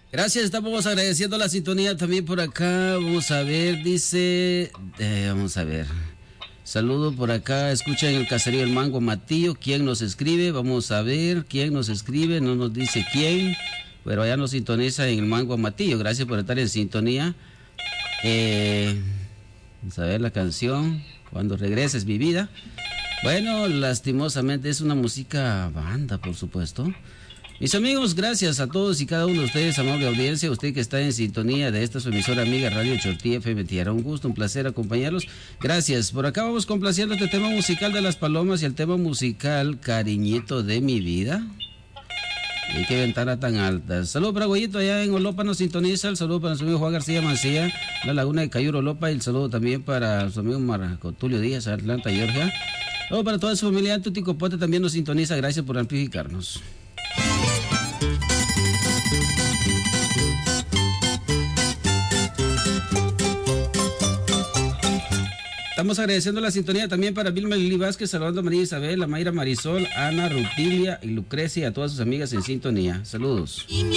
Gracias, estamos agradeciendo la sintonía también por acá. Vamos a ver, dice, vamos a ver. Saludo por acá, escucha en el caserío El Mango Matillo. ¿Quién nos escribe? Vamos a ver quién nos escribe, no nos dice quién, pero allá nos sintoniza en El Mango Matillo. Gracias por estar en sintonía. Vamos a ver la canción, Cuando regreses mi vida. Bueno, lastimosamente es una música banda, por supuesto. Mis amigos, gracias a todos y cada uno de ustedes, amable audiencia, usted que está en sintonía de esta su emisora amiga Radio Chortí FM Tierra. Un gusto, un placer acompañarlos. Gracias. Por acá vamos complaciendo este tema musical de Las Palomas y el tema musical Cariñito de mi vida. Y qué ventana tan alta. Saludos para Goyito allá en Olopa, nos sintoniza. El saludo para su amigo Juan García Mancía, la laguna de Cayuro, Olopa. Y el saludo también para su amigo Marco Tulio Díaz, Atlanta, Georgia. Saludos para toda su familia. Tuticopote también nos sintoniza. Gracias por amplificarnos. Estamos agradeciendo la sintonía también para Vilma Lili Vázquez, saludando a María Isabel, a Mayra Marisol, Ana, Rutilia y Lucrecia y a todas sus amigas en sintonía. Saludos.